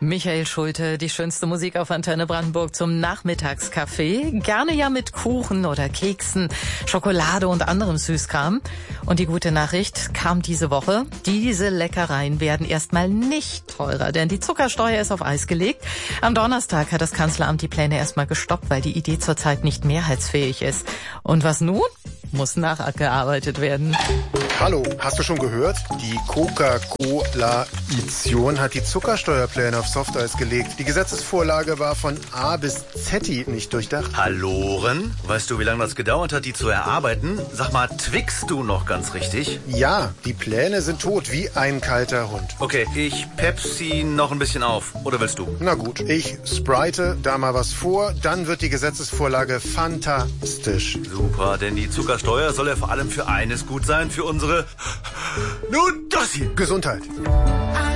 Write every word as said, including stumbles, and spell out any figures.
Michael Schulte, die schönste Musik auf Antenne Brandenburg zum Nachmittagskaffee. Gerne ja mit Kuchen oder Keksen, Schokolade und anderem Süßkram. Und die gute Nachricht kam diese Woche. Diese Leckereien werden erstmal nicht teurer, denn die Zuckersteuer ist auf Eis gelegt. Am Donnerstag hat das Kanzleramt die Pläne erstmal gestoppt, weil die Idee zurzeit nicht mehrheitsfähig ist. Und was nun? Muss nachgearbeitet werden. Hallo, hast du schon gehört? Die Coca-Cola-Ition hat die Zuckersteuerpläne auf Softeis gelegt. Die Gesetzesvorlage war von A bis Z nicht durchdacht. Halloren? Weißt du, wie lange das gedauert hat, die zu erarbeiten? Sag mal, twickst du noch ganz richtig? Ja, die Pläne sind tot, wie ein kalter Hund. Okay, ich Pepsi noch ein bisschen auf. Oder willst du? Na gut, ich sprite da mal was vor, dann wird die Gesetzesvorlage fantastisch. Super, denn die Zuckersteuer Steuer soll ja vor allem für eines gut sein, für unsere... Nun, das hier. Gesundheit.